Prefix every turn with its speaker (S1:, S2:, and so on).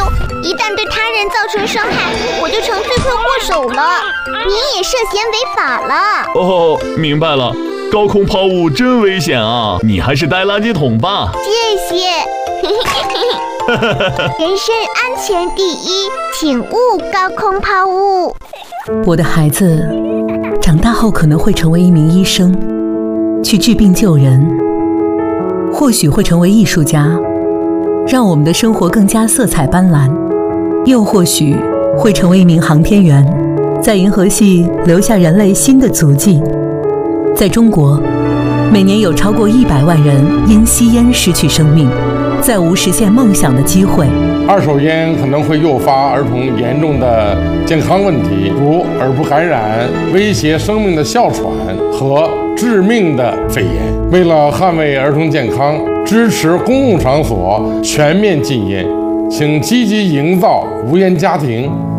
S1: 一旦对他人造成伤害，我就成罪魁祸首了。你也涉嫌违法了。
S2: 哦，明白了。高空抛物真危险啊！你还是带垃圾桶吧。
S1: 谢谢。人身安全第一，请勿高空抛物。
S3: 我的孩子长大后可能会成为一名医生，去治病救人，或许会成为艺术家，让我们的生活更加色彩斑斓，又或许会成为一名航天员，在银河系留下人类新的足迹。在中国，每年有超过100万人因吸烟失去生命，再无实现梦想的机会。
S4: 二手烟可能会诱发儿童严重的健康问题，如耳部感染、威胁生命的哮喘和致命的肺炎。为了捍卫儿童健康，支持公共场所全面禁烟，请积极营造无烟家庭。